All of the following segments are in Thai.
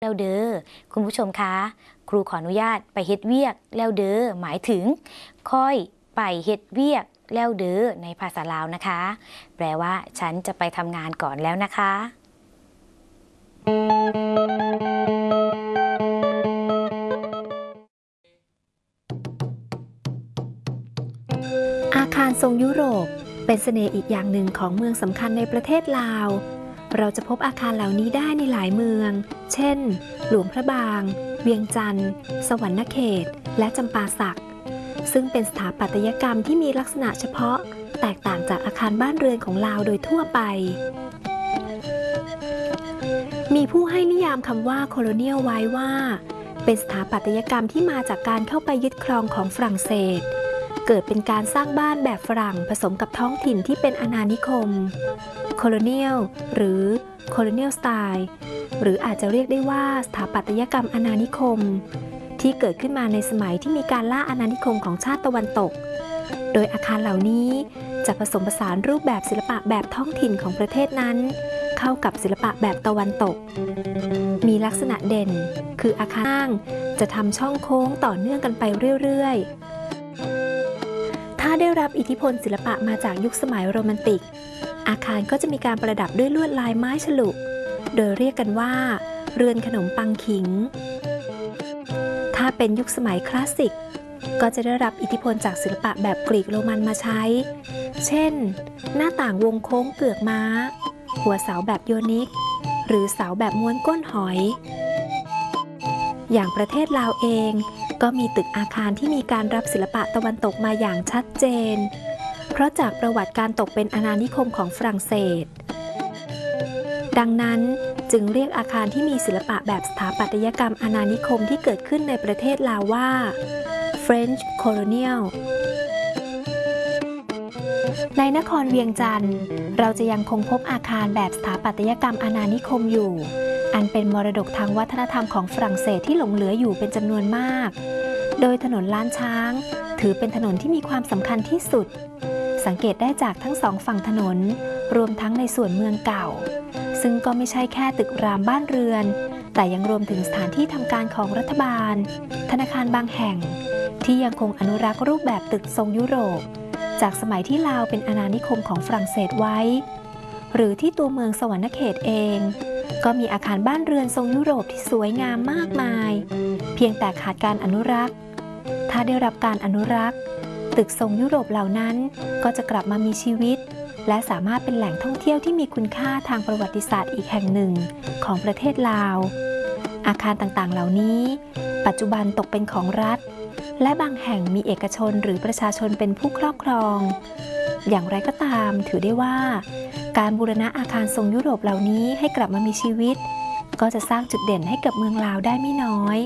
แล้วเด้อคุณผู้ชมคะครูขออนุญาตไปเฮ็ดเวียกแล้วเด้อหมายถึงค่อยไปเฮ็ดเวียกแล้วเด้อในภาษาลาวนะคะแปลว่าฉันจะไปทำงานก่อนแล้วนะคะอาคารทรงยุโรปเป็นเสน่ห์อีกอย่างหนึ่งของเมืองสำคัญในประเทศลาวเราจะพบอาคารเหล่านี้ได้ในหลายเมือง เช่น หลวงพระบาง เวียงจันทร์ สวรรณเขต และจำปาสัก ซึ่งเป็นสถาปัตยกรรมที่มีลักษณะเฉพาะแตกต่างจากอาคารบ้านเรือนของลาวโดยทั่วไป มีผู้ให้นิยามคำว่าโคโลเนียลไว้ว่า เป็นสถาปัตยกรรมที่มาจากการเข้าไปยึดครองของฝรั่งเศสเกิดเป็นการสร้างบ้านแบบฝรั่งผสมกับท้องถิ่นที่เป็นอาณานิคมโคโลเนียลหรือโคโลเนียลสไตล์หรืออาจจะเรียกได้ว่าสถาปัตยกรรมอาณานิคมที่เกิดขึ้นมาในสมัยที่มีการล่าอาณานิคมของชาติตะวันตกโดยอาคารเหล่านี้จะผสมผสานรูปแบบศิลปะแบบท้องถิ่นของประเทศนั้นเข้ากับศิลปะแบบตะวันตกมีลักษณะเด่นคืออาคารจะทำช่องโค้งต่อเนื่องกันไปเรื่อยๆถ้าได้รับอิทธิพลศิลปะมาจากยุคสมัยโรแมนติกอาคารก็จะมีการประดับด้วยลวดลายไม้ฉลุโดยเรียกกันว่าเรือนขนมปังขิงถ้าเป็นยุคสมัยคลาสสิกก็จะได้รับอิทธิพลจากศิลปะแบบกรีกโรมันมาใช้เช่นหน้าต่างวงโค้งเกือกม้าหัวเสาแบบโยนิกหรือเสาแบบม้วนก้นหอยอย่างประเทศลาวเองก็มีตึกอาคารที่มีการรับศิลปะตะวันตกมาอย่างชัดเจนเพราะจากประวัติการตกเป็นอาณานิคมของฝรั่งเศสดังนั้นจึงเรียกอาคารที่มีศิลปะแบบสถาปัตยกรรมอาณานิคมที่เกิดขึ้นในประเทศลาวว่า French Colonial ในนครเวียงจันทร์เราจะยังคงพบอาคารแบบสถาปัตยกรรมอาณานิคมอยู่อันเป็นมรดกทางวัฒนธรรมของฝรั่งเศสที่หลงเหลืออยู่เป็นจำนวนมากโดยถนนล้านช้างถือเป็นถนนที่มีความสำคัญที่สุดสังเกตได้จากทั้งสองฝั่งถนนรวมทั้งในส่วนเมืองเก่าซึ่งก็ไม่ใช่แค่ตึกรามบ้านเรือนแต่ยังรวมถึงสถานที่ทำการของรัฐบาลธนาคารบางแห่งที่ยังคงอนุรักษ์รูปแบบตึกทรงยุโรปจากสมัยที่ลาวเป็นอาณานิคมของฝรั่งเศสไว้หรือที่ตัวเมืองสวรรณเขตเองก็มีอาคารบ้านเรือนทรงยุโรปที่สวยงามมากมายเพียงแต่ขาดการอนุรักษ์ถ้าได้รับการอนุรักษ์ตึกทรงยุโรปเหล่านั้นก็จะกลับมามีชีวิตและสามารถเป็นแหล่งท่องเที่ยวที่มีคุณค่าทางประวัติศาสตร์อีกแห่งหนึ่งของประเทศลาวอาคารต่างๆเหล่านี้ปัจจุบันตกเป็นของรัฐและบางแห่งมีเอกชนหรือประชาชนเป็นผู้ครอบครองอย่างไรก็ตามถือได้ว่าการบูรณะอาคารทรงยุโรปเหล่านี้ให้กลับมามีชีวิตก็จะสร้างจุดเด่นให้กับเมืองลาวได้ไม่น้อย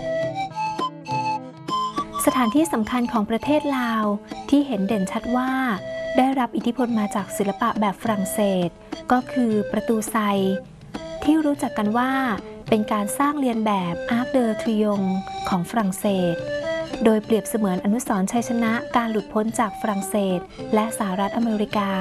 สถานที่สำคัญของประเทศลาวที่เห็นเด่นชัดว่าได้รับอิทธิพลมาจากศิลปะแบบฝรั่งเศสก็คือประตูไซที่รู้จักกันว่าเป็นการสร้างเลียนแบบ Arc de Triomphe ของฝรั่งเศสโดยเปรียบเสมือนอนุสรณ์ชัยชนะการหลุดพ้นจากฝรั่งเศสและสหรัฐอเมริกา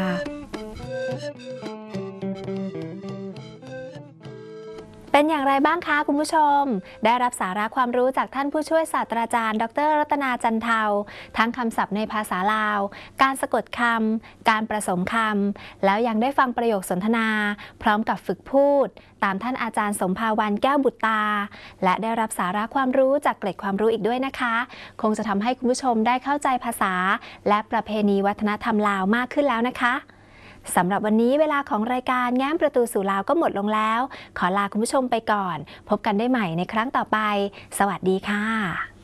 เป็นอย่างไรบ้างคะคุณผู้ชมได้รับสาระความรู้จากท่านผู้ช่วยศาสตราจารย์ดร.รัตนาจันเทาทั้งคำศัพท์ในภาษาลาวการสะกดคำการประสมคำแล้วยังได้ฟังประโยคสนทนาพร้อมกับฝึกพูดตามท่านอาจารย์สมภาวันแก้วบุตรตาและได้รับสาระความรู้จากเกร็ดความรู้อีกด้วยนะคะคงจะทำให้คุณผู้ชมได้เข้าใจภาษาและประเพณีวัฒนธรรมลาวมากขึ้นแล้วนะคะสำหรับวันนี้เวลาของรายการแง้มประตูสู่ลาวก็หมดลงแล้วขอลาคุณผู้ชมไปก่อนพบกันได้ใหม่ในครั้งต่อไปสวัสดีค่ะ